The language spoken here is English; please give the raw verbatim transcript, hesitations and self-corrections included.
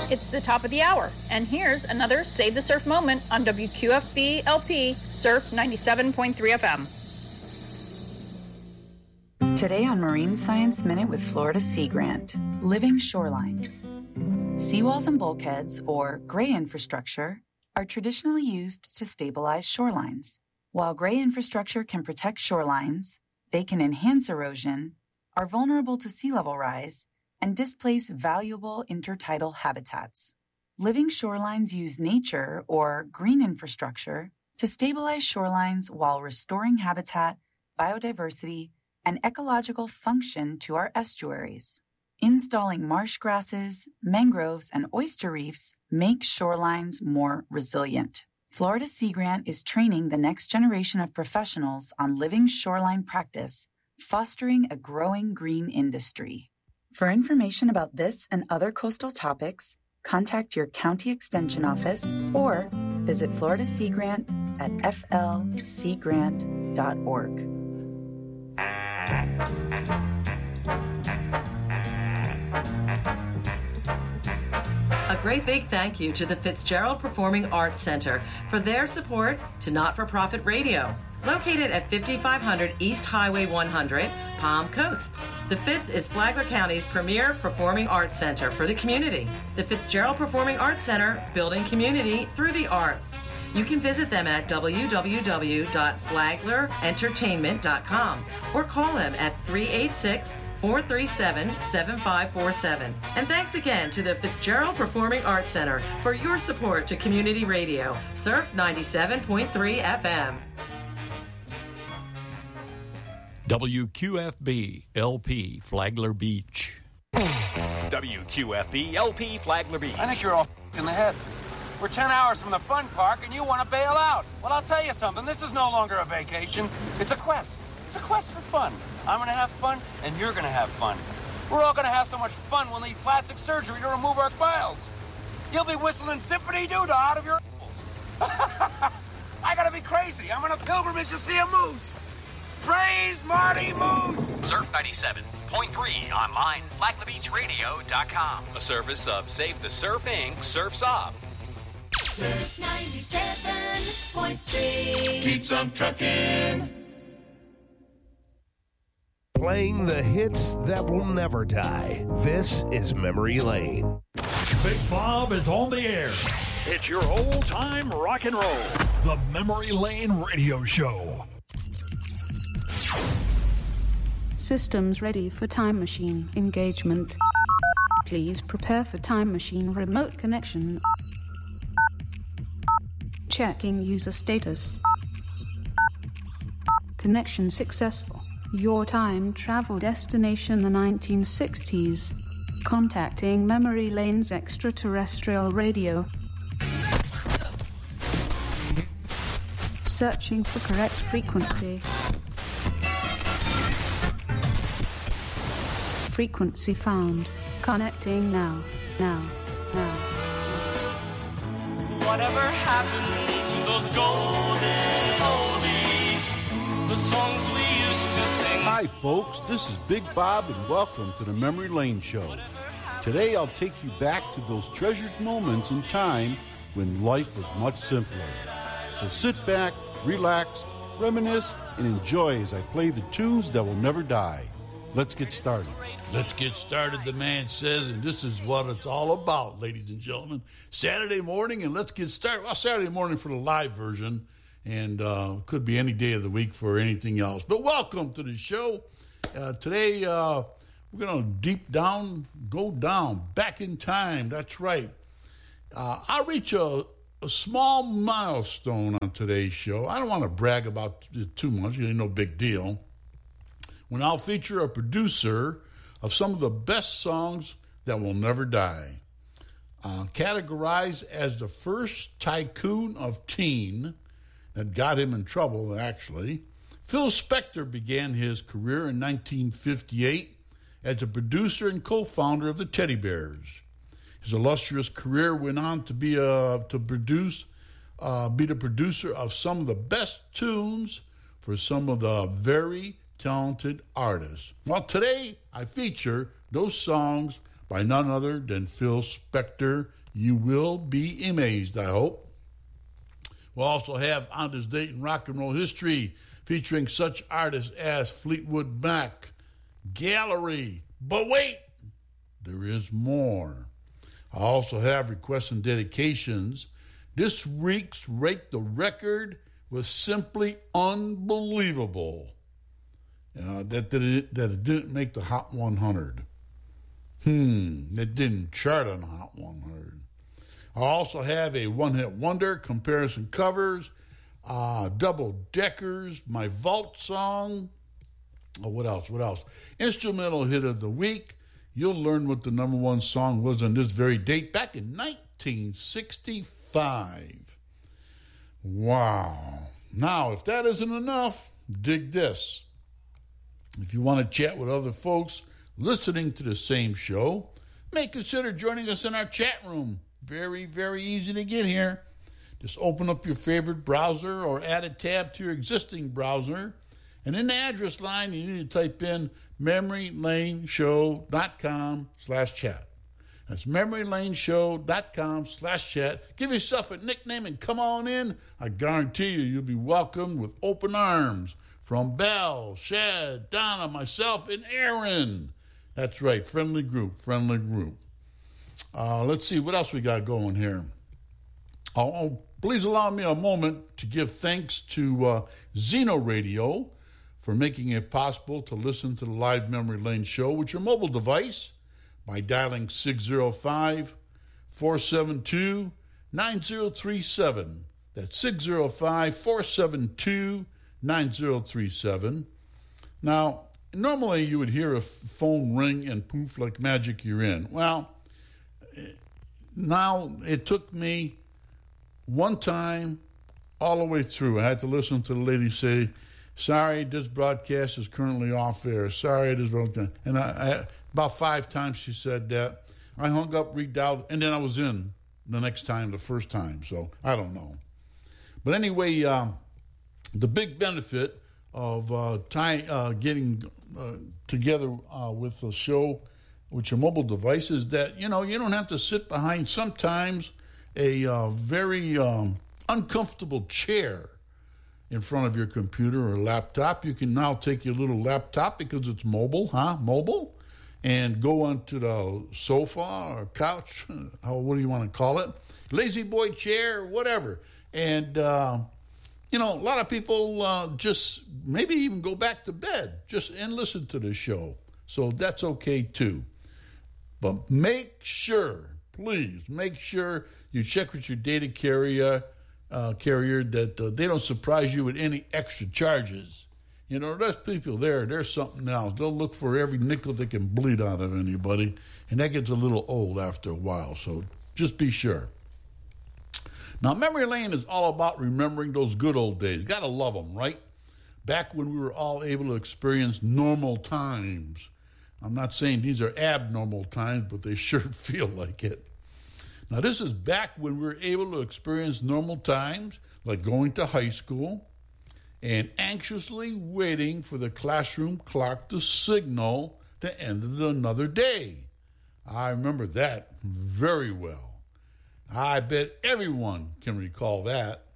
It's the top of the hour, and here's another Save the Surf moment on W Q F B L P Surf ninety-seven point three F M. Today on Marine Science Minute with Florida Sea Grant, living shorelines. Seawalls and bulkheads, or gray infrastructure, are traditionally used to stabilize shorelines. While gray infrastructure can protect shorelines, they can enhance erosion, are vulnerable to sea level rise, and displace valuable intertidal habitats. Living shorelines use nature, or green infrastructure, to stabilize shorelines while restoring habitat, biodiversity, and ecological function to our estuaries. Installing marsh grasses, mangroves, and oyster reefs make shorelines more resilient. Florida Sea Grant is training the next generation of professionals on living shoreline practice, fostering a growing green industry. For information about this and other coastal topics, contact your county extension office or visit Florida Sea Grant at f l sea grant dot org. A great big thank you to the Fitzgerald Performing Arts Center for their support to Not-for-Profit Radio, located at fifty-five hundred East Highway one hundred, Palm Coast. The Fitz is Flagler County's premier performing arts center for the community. The Fitzgerald Performing Arts Center, building community through the arts. You can visit them at w w w dot flagler entertainment dot com or call them at three eight six, four three seven, seven five four seven. And thanks again to the Fitzgerald Performing Arts Center for your support to community radio, Surf ninety-seven point three F M. W Q F B L P Flagler Beach. W Q F B L P Flagler Beach. I think you're all in the head. We're ten hours from the fun park and you want to bail out. Well, I'll tell you something. This is no longer a vacation. It's a quest. It's a quest for fun. I'm going to have fun and you're going to have fun. We're all going to have so much fun we'll need plastic surgery to remove our smiles. You'll be whistling Symphony Doodah out of your apples. I got to be crazy. I'm on a pilgrimage to see a moose. Praise Marty Moose! Surf ninety-seven point three online, flagler beach radio dot com. A service of Save the Surf Incorporated. Surf's Up. Surf ninety-seven point three keeps on trucking. Playing the hits that will never die. This is Memory Lane. Big Bob is on the air. It's your old-time rock and roll. The Memory Lane Radio Show. Systems ready for time machine engagement. Please prepare for time machine remote connection. Checking user status. Connection successful. Your time travel destination the nineteen sixties. Contacting Memory Lane's extraterrestrial radio. Searching for correct frequency. Frequency found. Connecting now. Now. Now. Whatever happened to those golden oldies, the songs we used to sing. Hi folks, this is Big Bob and welcome to the Memory Lane Show. Today I'll take you back to those treasured moments in time when life was much simpler. So sit back, relax, reminisce, and enjoy as I play the tunes that will never die. Let's get started. Let's get started, the man says, and this is what it's all about, ladies and gentlemen. Saturday morning, and let's get started. Well, Saturday morning for the live version, and uh, could be any day of the week for anything else. But welcome to the show. Uh, today, uh, we're going to deep down, go down, back in time. That's right. Uh, I'll reach a, a small milestone on today's show. I don't want to brag about it too much. It's no big deal. When I'll feature a producer of some of the best songs that will never die. Uh, categorized as the first tycoon of teen that got him in trouble, actually, Phil Spector began his career in nineteen fifty-eight as a producer and co-founder of the Teddy Bears. His illustrious career went on to be uh, to produce, uh, be the producer of some of the best tunes for some of the very talented artists. Well, today I feature those songs by none other than Phil Spector You will be amazed, I hope. We'll also have On This Date in Rock and Roll History, featuring such artists as Fleetwood Mac, Gallery. But wait, there is more. I also have requests and dedications. This week's Rate the Record was simply unbelievable. You know, that, that, it, that it didn't make the Hot one hundred. Hmm, it didn't chart on the Hot one hundred. I also have a one-hit wonder, comparison covers, uh, double deckers, my vault song. Oh, what else? What else? Instrumental hit of the week. You'll learn what the number one song was on this very date back in nineteen sixty-five. Wow. Now, if that isn't enough, dig this. If you want to chat with other folks listening to the same show, may consider joining us in our chat room. Very, very easy to get here. Just open up your favorite browser or add a tab to your existing browser. And in the address line, you need to type in memorylaneshow.com slash chat. That's memorylaneshow.com slash chat. Give yourself a nickname and come on in. I guarantee you, you'll be welcomed with open arms from Belle, Shad, Donna, myself, and Aaron. That's right, friendly group, friendly group. Uh, let's see, what else we got going here? Oh, oh, please allow me a moment to give thanks to uh, Zeno Radio for making it possible to listen to the live Memory Lane show with your mobile device by dialing six oh five, four seven two, nine oh three seven. That's six oh five, four seven two, nine oh three seven. Now, normally you would hear a phone ring and poof, like magic, you're in. Well, now it took me one time all the way through. I had to listen to the lady say, sorry, this broadcast is currently off air. Sorry, this broadcast. And I, I, about five times she said that. I hung up, redialed, and then I was in the next time, the first time. So I don't know. But anyway, uh, the big benefit of uh, tie, uh, getting uh, together uh, with a show with your mobile device is that, you know, you don't have to sit behind sometimes a uh, very um, uncomfortable chair in front of your computer or laptop. You can now take your little laptop because it's mobile, huh? Mobile, and go onto the sofa or couch, how, what do you want to call it? Lazy boy chair, whatever. And, uh, you know, a lot of people uh, just maybe even go back to bed just and listen to the show. So that's okay too. But make sure, please, make sure you check with your data carrier, uh, carrier that uh, they don't surprise you with any extra charges. You know, there's people there, there's something else. They'll look for every nickel they can bleed out of anybody, and that gets a little old after a while, so just be sure. Now, Memory Lane is all about remembering those good old days. Got to love them, right? Back when we were all able to experience normal times. I'm not saying these are abnormal times, but they sure feel like it. Now, this is back when we were able to experience normal times, like going to high school and anxiously waiting for the classroom clock to signal the end of another day. I remember that very well. I bet everyone can recall that.